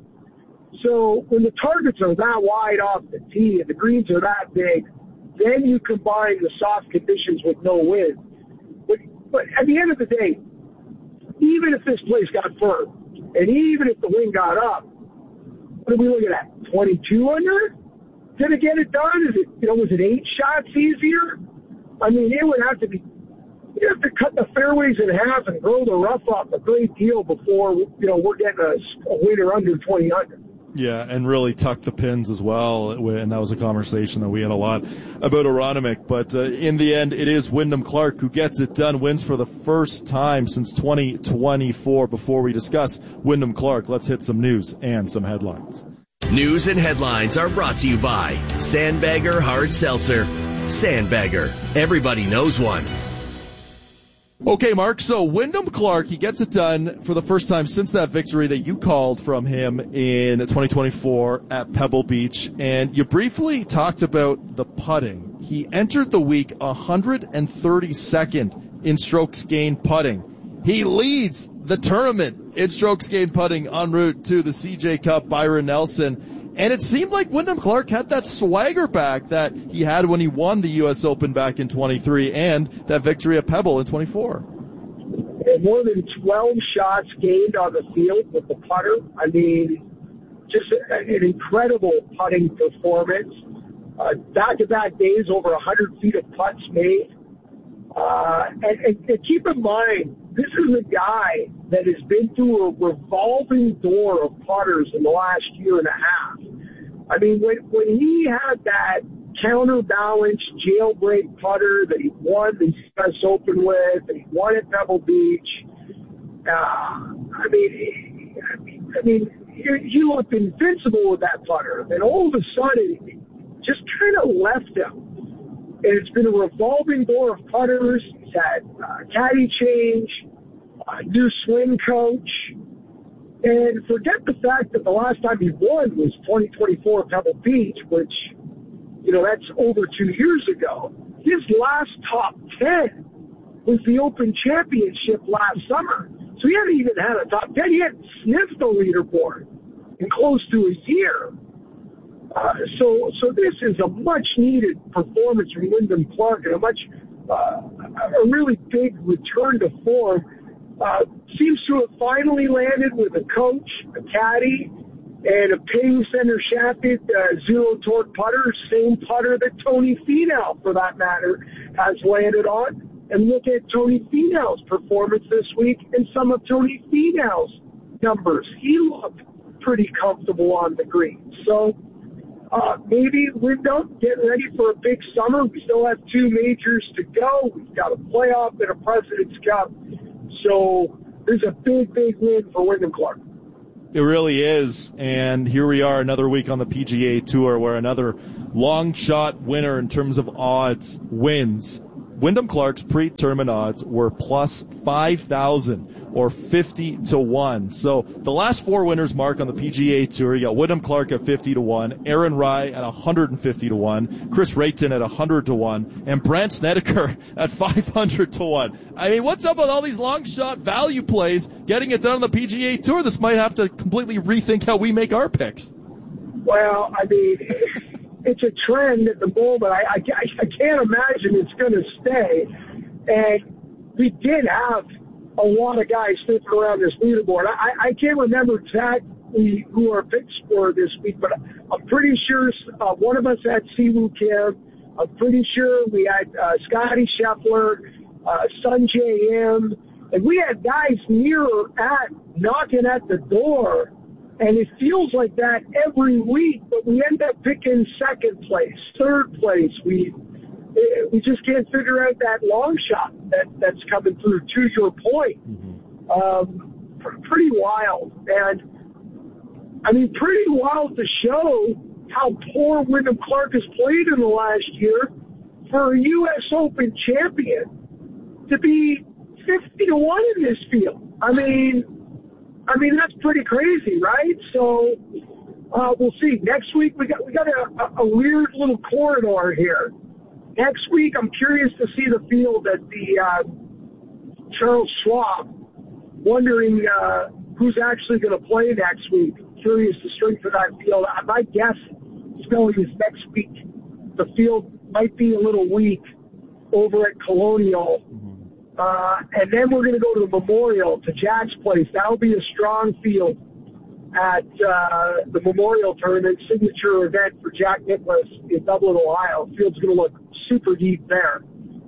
So when the targets are that wide off the tee and the greens are that big, then you combine the soft conditions with no wind. But, but at the end of the day, even if this place got firm, and even if the wind got up, what are we looking at? twenty-two under? Did it get it done? Is it, you know, was it eight shots easier? I mean, it would have to be, you have to cut the fairways in half and grow the rough up a great deal before, you know, we're getting a, a winner under twenty under. Yeah, and really tuck the pins as well, and that was a conversation that we had a lot about Aronimik. But uh, in the end, it is Wyndham Clark who gets it done, wins for the first time since twenty twenty-four. Before we discuss Wyndham Clark, let's hit some news and some headlines. News and headlines are brought to you by Sandbagger Hard Seltzer. Sandbagger. Everybody knows one. Okay, Mark, so Wyndham Clark, he gets it done for the first time since that victory that you called from him in twenty twenty-four at Pebble Beach, and you briefly talked about the putting. He entered the week one hundred thirty-second in strokes gained putting. He leads the tournament in strokes gained putting en route to the C J Cup, Byron Nelson. And it seemed like Wyndham Clark had that swagger back that he had when he won the U S Open back in twenty-three and that victory at Pebble in twenty-four. And more than twelve shots gained on the field with the putter. I mean, just a, an incredible putting performance. Uh, back-to-back days, over one hundred feet of putts made. Uh, and, and, and keep in mind, this is a guy that has been through a revolving door of putters in the last year and a half. I mean, when, when he had that counterbalance jailbreak putter that he won the U S Open with, and he won at Pebble Beach, uh, I mean, I mean, I mean he, he looked invincible with that putter. And all of a sudden, it just kind of left him. And it's been a revolving door of putters. He's had uh, caddy change, a new swing coach. And forget the fact that the last time he won was twenty twenty-four Pebble Beach, which, you know, that's over two years ago. His last top ten was the Open Championship last summer. So he hadn't even had a top ten. He hadn't sniffed the leaderboard in close to a year. Uh, so, so this is a much-needed performance from Wyndham Clark and a much uh, a really big return to form. Uh, seems to have finally landed with a coach, a caddy, and a ping center shafted uh, zero torque putter, same putter that Tony Finau, for that matter, has landed on. And look at Tony Finau's performance this week and some of Tony Finau's numbers. He looked pretty comfortable on the green. So uh, maybe Wyndham getting ready for a big summer. We still have two majors to go. We've got a playoff and a President's Cup. So there's a big, big win for Wyndham Clark. It really is. And here we are another week on the P G A Tour where another long shot winner in terms of odds wins. Wyndham Clark's pre-tournament odds were plus five thousand or fifty to one. So the last four winners, Mark, on the P G A Tour, you got Wyndham Clark at fifty to one, Aaron Rai at one hundred fifty to one, Chris Rayton at one hundred to one, and Brandt Snedeker at five hundred to one. I mean, what's up with all these long shot value plays getting it done on the P G A Tour? This might have to completely rethink how we make our picks. Well, I mean, it's a trend at the moment. I, I, I can't imagine it's going to stay. And we did have a lot of guys sniffing around this leaderboard. I, I can't remember exactly who our picks were this week, but I'm pretty sure uh, one of us had Siwoo Kim. I'm pretty sure we had uh, Scotty Scheffler, uh, Sungjae Im, and we had guys near at knocking at the door. And it feels like that every week, but we end up picking second place, third place. We we just can't figure out that long shot that, that's coming through, to your point. Mm-hmm. Um, pretty wild. And, I mean, pretty wild to show how poor Wyndham Clark has played in the last year for a U S Open champion to be fifty to one in this field. I mean... I mean, that's pretty crazy, right? So uh, we'll see. Next week, we got we got a, a weird little corridor here. Next week, I'm curious to see the field at the uh, Charles Schwab, wondering uh, who's actually going to play next week. Curious the strength of that field. My guess, Scully, is next week the field might be a little weak over at Colonial. Uh, and then we're going to go to the Memorial, to Jack's place. That'll be a strong field at uh, the Memorial Tournament, signature event for Jack Nicklaus in Dublin, Ohio. Field's going to look super deep there.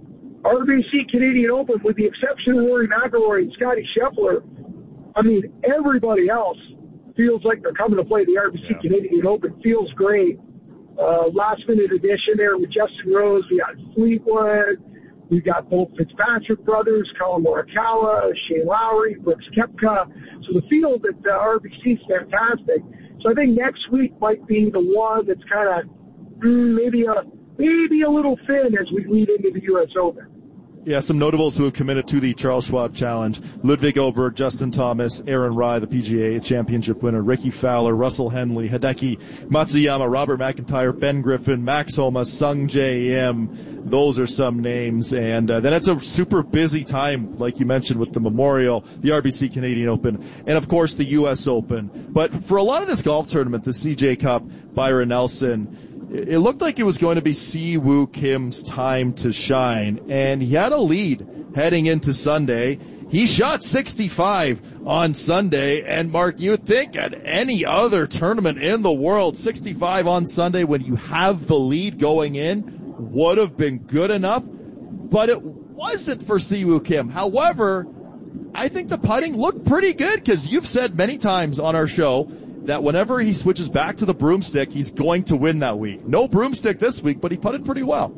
R B C Canadian Open, with the exception of Rory McIlroy and Scotty Scheffler, I mean, everybody else feels like they're coming to play the R B C yeah. Canadian Open. Feels great. Uh, last minute addition there with Justin Rose. We got Fleetwood. We've got both Fitzpatrick brothers, Colin Morikawa, Shane Lowry, Brooks Koepka. So the field at the R B C is fantastic. So I think next week might be the one that's kind of mm, maybe a maybe a little thin as we lead into the U S Open. Yeah, some notables who have committed to the Charles Schwab Challenge: Ludwig Oberg, Justin Thomas, Aaron Rai, the P G A Championship winner, Ricky Fowler, Russell Henley, Hideki Matsuyama, Robert McIntyre, Ben Griffin, Max Homa, Sungjae Im. Those are some names. And uh, then it's a super busy time, like you mentioned, with the Memorial, the R B C Canadian Open, and of course the U S Open. But for a lot of this golf tournament, the C J Cup, Byron Nelson, it looked like it was going to be Siwoo Kim's time to shine, and he had a lead heading into Sunday. He shot sixty-five on Sunday, and Mark, you would think at any other tournament in the world, sixty-five on Sunday when you have the lead going in would have been good enough, but it wasn't for Siwoo Kim. However, I think the putting looked pretty good, because you've said many times on our show that whenever he switches back to the broomstick, he's going to win that week. No broomstick this week, but he putted pretty well.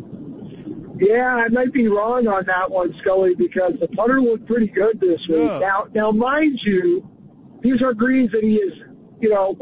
Yeah, I might be wrong on that one, Scully, because the putter looked pretty good this week. Yeah. Now, now, mind you, these are greens that he is, you know,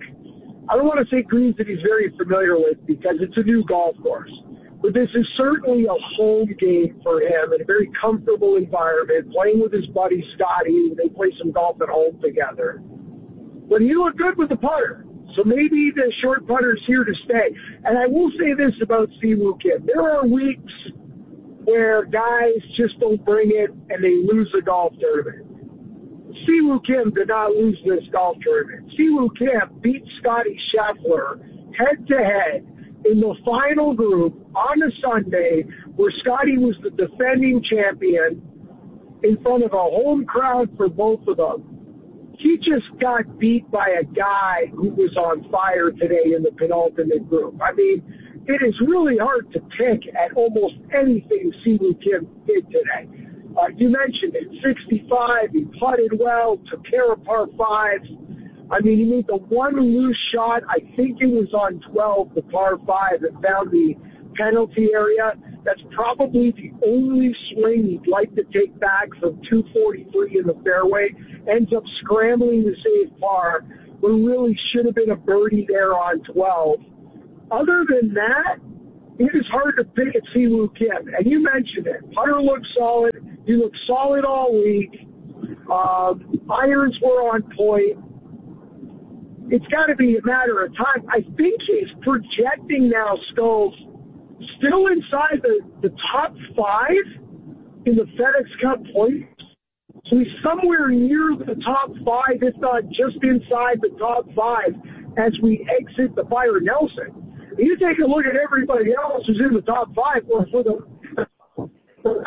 I don't want to say greens that he's very familiar with, because it's a new golf course. But this is certainly a home game for him in a very comfortable environment, playing with his buddy Scotty. They play some golf at home together. But he looked good with the putter. So maybe the short putter is here to stay. And I will say this about Siwoo Kim. There are weeks where guys just don't bring it and they lose a golf tournament. Siwoo Kim did not lose this golf tournament. Siwoo Kim beat Scotty Scheffler head-to-head in the final group on a Sunday where Scotty was the defending champion in front of a home crowd for both of them. He just got beat by a guy who was on fire today in the penultimate group. I mean, it is really hard to pick at almost anything Siwoo Kim did today. Uh, you mentioned it, sixty-five, he putted well, took care of par fives. I mean, he made the one loose shot, I think it was on twelve, the par five, that found the penalty area. That's probably the only swing he'd like to take back from two forty-three in the fairway. Ends up scrambling to save par, but really should have been a birdie there on twelve. Other than that, it is hard to pick at Siwoo Kim. And you mentioned it. Putter looked solid. He looked solid all week. Um, irons were on point. It's got to be a matter of time. I think he's projecting now, Skulls, still inside the, the top five in the FedEx Cup points. So he's somewhere near the top five, if not just inside the top five, as we exit the Byron Nelson. You take a look at everybody else who's in the top five, or for the, for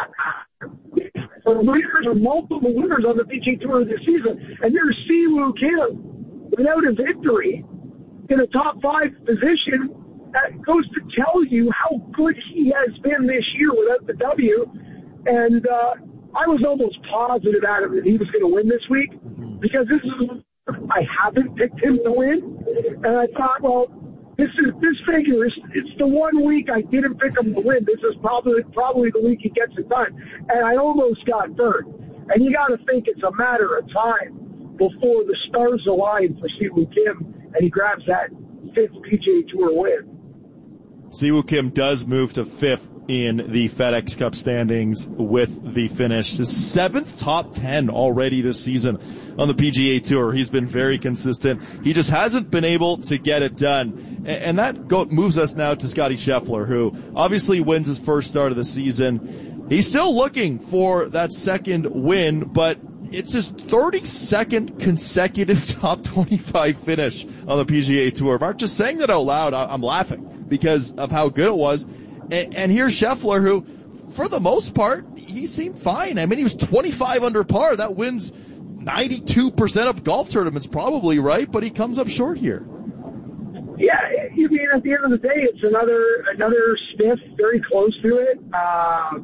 the leaders or multiple winners on the P G A Tour this season, and there's Siwoo Kim without a victory in a top five position. That goes to tell you how good he has been this year without the W. And uh, I was almost positive, Adam, that he was going to win this week, because this is I haven't picked him to win, and I thought, well, this is this figure is it's the one week I didn't pick him to win. This is probably probably the week he gets it done, and I almost got burned. And you got to think it's a matter of time before the stars align for Siwoo Kim, and he grabs that fifth P G A Tour win. Siwoo Kim does move to fifth in the FedEx Cup standings with the finish. His seventh top ten already this season on the P G A Tour. He's been very consistent. He just hasn't been able to get it done. And that go- moves us now to Scotty Scheffler, who obviously wins his first start of the season. He's still looking for that second win, but it's his thirty-second consecutive top twenty-five finish on the P G A Tour. Mark, just saying that out loud, I'm laughing because of how good it was. And here's Scheffler, who, for the most part, he seemed fine. I mean, he was twenty-five under par. That wins ninety-two percent of golf tournaments, probably, right? But he comes up short here. Yeah, you mean at the end of the day, it's another another sniff, very close to it. Uh,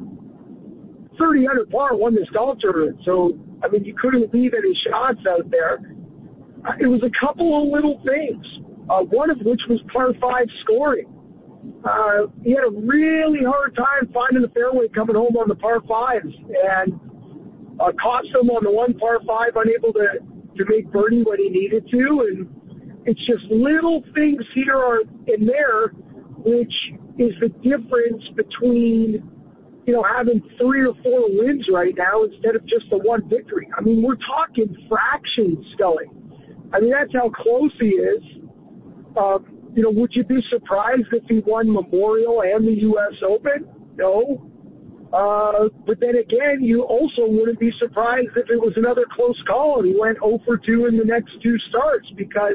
thirty under par won this golf tournament, so I mean, you couldn't leave any shots out there. Uh, it was a couple of little things, uh, one of which was par five scoring. Uh, he had a really hard time finding the fairway coming home on the par fives, and uh, cost him on the one par five, unable to, to make birdie when he needed to. And it's just little things here or in there, which is the difference between, you know, having three or four wins right now instead of just the one victory. I mean, we're talking fractions, Scully. I mean, that's how close he is. Um, You know, would you be surprised if he won Memorial and the U S Open? No. Uh, but then again, you also wouldn't be surprised if it was another close call and he went oh for two in the next two starts, because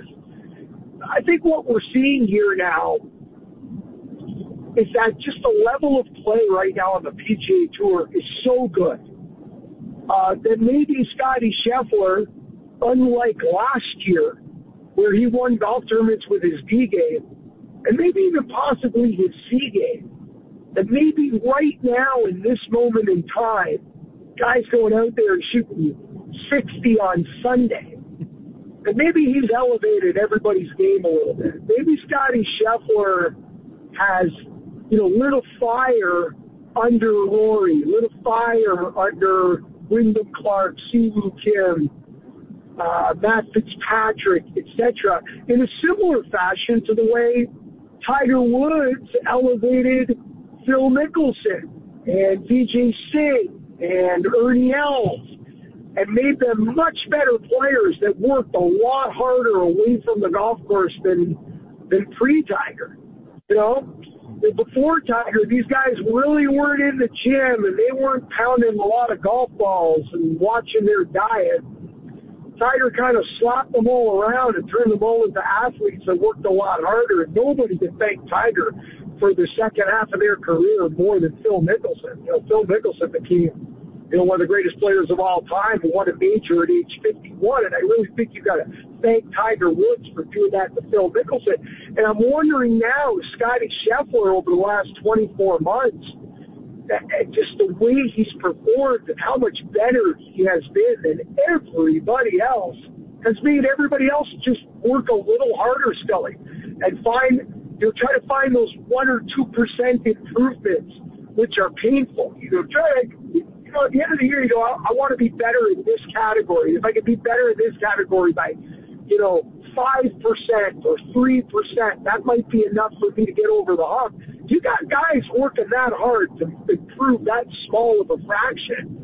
I think what we're seeing here now is that just the level of play right now on the P G A Tour is so good uh, that maybe Scotty Scheffler, unlike last year, where he won golf tournaments with his D game, and maybe even possibly his C game, that maybe right now in this moment in time, guys going out there and shooting sixty on Sunday, and maybe he's elevated everybody's game a little bit. Maybe Scotty Scheffler has, you know, little fire under Rory, little fire under Wyndham Clark, Siwoo Kim, Uh, Matt Fitzpatrick, et cetera, in a similar fashion to the way Tiger Woods elevated Phil Mickelson and V J Singh and Ernie Els and made them much better players that worked a lot harder away from the golf course than than pre-Tiger. You know, before Tiger, these guys really weren't in the gym and they weren't pounding a lot of golf balls and watching their diet. Tiger kind of slapped them all around and turned them all into athletes that worked a lot harder. And nobody can thank Tiger for the second half of their career more than Phil Mickelson. You know, Phil Mickelson became, you know, one of the greatest players of all time and won a major at age fifty-one. And I really think you got to thank Tiger Woods for doing that to Phil Mickelson. And I'm wondering now, Scottie Scheffler over the last twenty-four months, just the way he's performed and how much better he has been than everybody else has made everybody else just work a little harder, Scully, and find, you know, try to find those one or two percent improvements, which are painful. You know, try to, you know, at the end of the year, you know, I, I want to be better in this category. If I could be better in this category by, you know, five percent or three percent, that might be enough for me to get over the hump. You got guys working that hard to improve that small of a fraction.